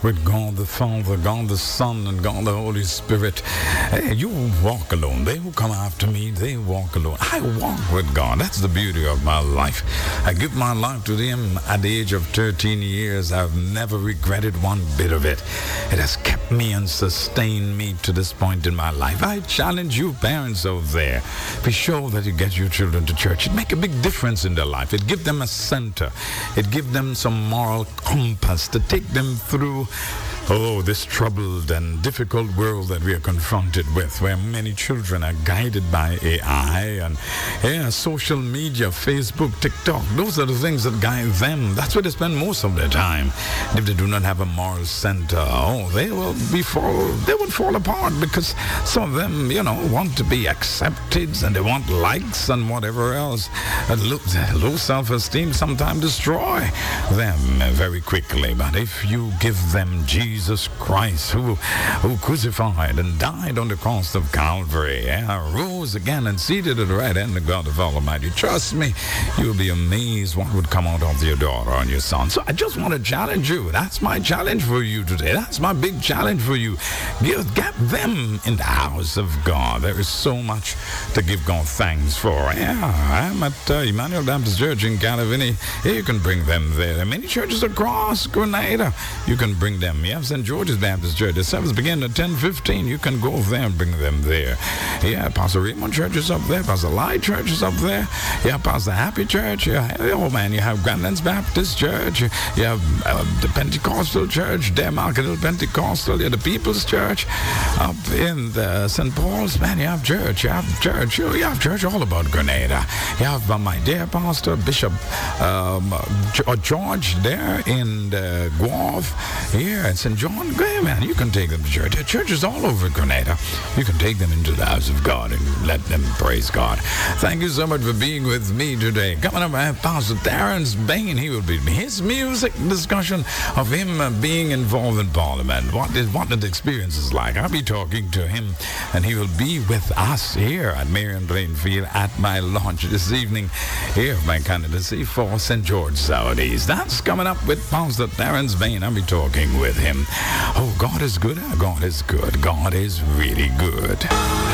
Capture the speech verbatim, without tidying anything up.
with God the Father, God the Son, and God the Holy Spirit. Hey, you walk alone. They who come after me, they walk alone. I walk with God. That's the beauty of my life. I give my life to Him at the age of thirteen years. I've never regretted one bit of it. It has kept me and sustained me to this point in my life. I challenge you parents out there. Be sure that you get your children to church. It make a big difference in their life. It give them a center. It give them some moral compass to take them through Oh, this troubled and difficult world that we are confronted with, where many children are guided by A I and yeah, social media, Facebook, TikTok. Those are the things that guide them. That's where they spend most of their time. And if they do not have a moral center, oh, they will be fall. They would fall apart because some of them, you know, want to be accepted and they want likes and whatever else. And low, low self-esteem sometimes destroy them very quickly. But if you give them Jesus, Jesus Christ, who who crucified and died on the cross of Calvary, yeah, rose again and seated at the right hand of God the Almighty. Trust me, you'll be amazed what would come out of your daughter and your son. So I just want to challenge you. That's my challenge for you today. That's my big challenge for you. Give, get them in the house of God. There is so much to give God thanks for. Yeah, I'm at uh, Emmanuel Baptist Church in Calavini. Yeah, you can bring them there. There are many churches across Grenada. You can bring them. Yeah, Saint George's Baptist Church. The service begins at ten fifteen. You can go there and bring them there. Yeah, Pastor Raymond Church is up there. Pastor Lai Church is up there. Yeah, Pastor Happy Church. Yeah, oh man, you have Grandlands Baptist Church. You have uh, the Pentecostal Church, there, Market Pentecostal. Yeah, the People's Church up in the Saint Paul's. Man, you have church. You have church. You, you have church all about Grenada. You have uh, my dear Pastor Bishop um, George there in uh, Guelph. Here in Saint John, hey man, you can take them to church. There are churches all over Grenada. You can take them into the house of God and let them praise God. Thank you so much for being with me today. Coming up, I have Pastor Terrence Bain. He will be his music discussion of him uh, being involved in Parliament. What is what the experience is like. I'll be talking to him, and he will be with us here at Marion Plainfield at my launch this evening. Here of my candidacy for Saint George Southeast. That's coming up with Pastor Terrence Bain. I'll be talking with him. Oh, God is good. God is good. God is really good.